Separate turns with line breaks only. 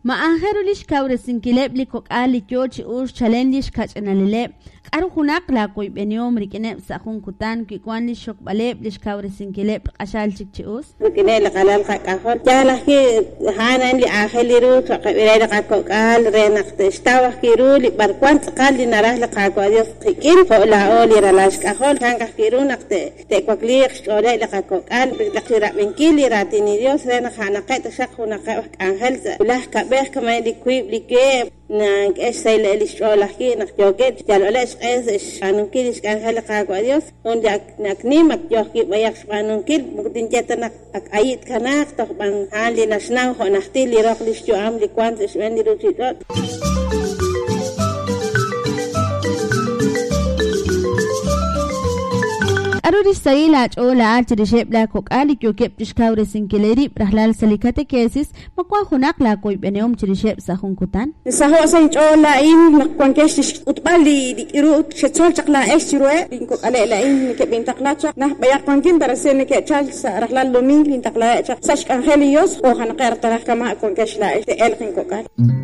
Maangerulish kawresinkileb likokali kyochi ush challenges kachanalile. Karu hunak la koy beniom rikene sahun kutan kikwan li shok baleb lish kawresinkileb ashal chikchius.
Rikene la kalal kakahor. Jala ki hanan li aheliru kakabireda kakokal renak testawa kiru li barkwan kal li narah la kakodios kikin hola oli ralash kahol kanga kiru nakte te kwakliq shole la kakokal lakira benkili ratini dios renak hanakat shakuna angel ulah kabeh kama di kuib like nang esay la lishola ki nakjoget jalo es anungkil iskan halaka ko Dios unja naknimak yoki bayak anungkil mugdin jetanak ak ayit kanak to bang hali nasnaw ho nahtili rok lisjo am di kwant es wendi rutit
Aruri sayila chola archiri shepla kokali kyo kep tishkawre sinkileri prahlal salikate cases makwa hunak la koy beneom chiri shep sahun kutan
saho say chola in makwan kesh utbali iru chetol chakla esirwe binko ale la in ke bintakla cha nah bayak kwangin darasen ke chal sa rahlal lomi bintakla cha sash kan helios o han qerta kama kon kesh la el kokal